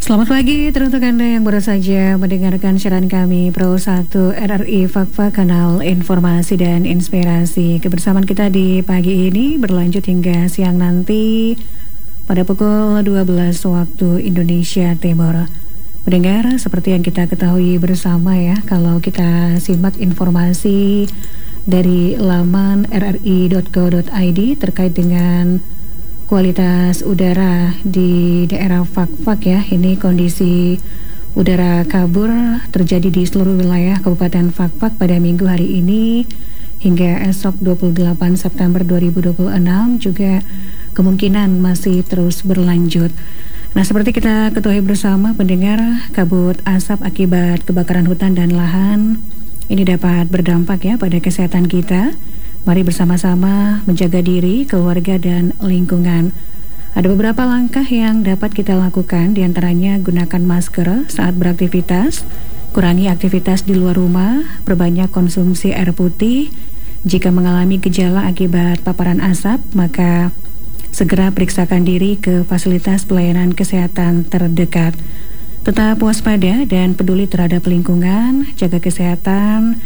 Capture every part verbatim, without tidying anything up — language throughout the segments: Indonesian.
Selamat pagi teruntuk Anda yang baru saja mendengarkan siaran kami Pro satu R R I Fakfa, kanal informasi dan inspirasi. Kebersamaan kita di pagi ini berlanjut hingga siang nanti pada pukul dua belas waktu Indonesia Timur. Mendengar seperti yang kita ketahui bersama ya, kalau kita simak informasi dari laman r r i dot co dot i d terkait dengan kualitas udara di daerah Fakfak ya. Ini kondisi udara kabur terjadi di seluruh wilayah Kabupaten Fakfak pada minggu hari ini hingga esok dua puluh delapan September dua ribu dua puluh enam juga kemungkinan masih terus berlanjut. Nah, seperti kita ketahui bersama pendengar, kabut asap akibat kebakaran hutan dan lahan ini dapat berdampak ya pada kesehatan kita. Mari bersama-sama menjaga diri, keluarga, dan lingkungan. Ada beberapa langkah yang dapat kita lakukan, diantaranya gunakan masker saat beraktivitas, kurangi aktivitas di luar rumah, perbanyak konsumsi air putih. Jika mengalami gejala akibat paparan asap, maka segera periksakan diri ke fasilitas pelayanan kesehatan terdekat. Tetap waspada dan peduli terhadap lingkungan, jaga kesehatan,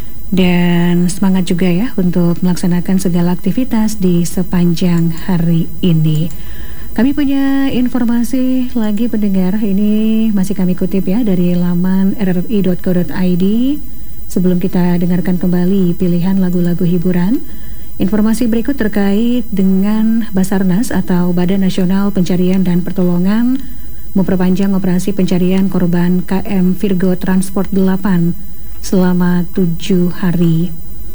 dan semangat juga ya untuk melaksanakan segala aktivitas di sepanjang hari ini. Kami punya informasi lagi pendengar, ini masih kami kutip ya dari laman r r i dot co dot i d. Sebelum kita dengarkan kembali pilihan lagu-lagu hiburan, informasi berikut terkait dengan Basarnas atau Badan Nasional Pencarian dan Pertolongan memperpanjang operasi pencarian korban K M Virgo Transport delapan selama tujuh hari.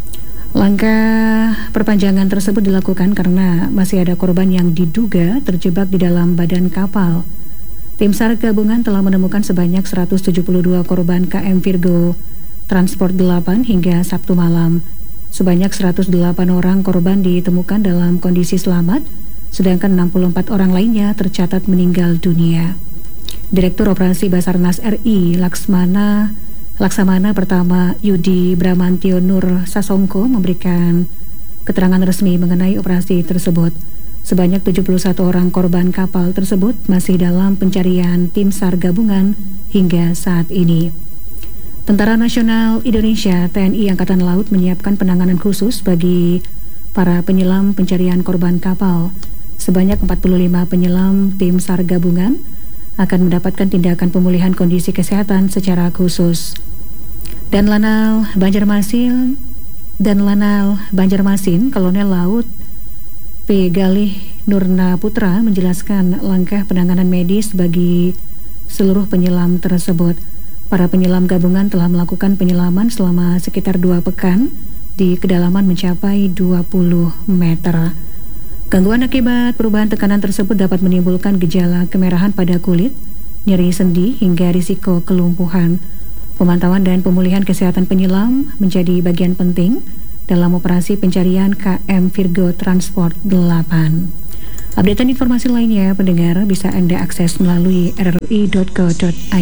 Langkah perpanjangan tersebut dilakukan karena masih ada korban yang diduga terjebak di dalam badan kapal. Tim SAR gabungan telah menemukan sebanyak seratus tujuh puluh dua korban K M Virgo Transport delapan hingga Sabtu malam. Sebanyak seratus delapan orang korban ditemukan dalam kondisi selamat, sedangkan enam puluh empat orang lainnya tercatat meninggal dunia. Direktur Operasi Basarnas R I Laksmana Laksamana Pertama Yudi Bramantio Nur Sasongko memberikan keterangan resmi mengenai operasi tersebut. Sebanyak tujuh puluh satu orang korban kapal tersebut masih dalam pencarian tim SAR gabungan hingga saat ini. Tentara Nasional Indonesia T N I Angkatan Laut menyiapkan penanganan khusus bagi para penyelam pencarian korban kapal. Sebanyak empat puluh lima penyelam tim SAR gabungan akan mendapatkan tindakan pemulihan kondisi kesehatan secara khusus. Dan Lanal Banjarmasin dan Lanal Banjarmasin Kolonel Laut P. Galih Nurna Putra menjelaskan langkah penanganan medis bagi seluruh penyelam tersebut. Para penyelam gabungan telah melakukan penyelaman selama sekitar dua pekan di kedalaman mencapai dua puluh meter. Gangguan akibat perubahan tekanan tersebut dapat menimbulkan gejala kemerahan pada kulit, nyeri sendi, hingga risiko kelumpuhan. Pemantauan dan pemulihan kesehatan penyelam menjadi bagian penting dalam operasi pencarian K M Virgo Transport delapan. Updatean informasi lainnya pendengar bisa Anda akses melalui r r i dot co dot i d.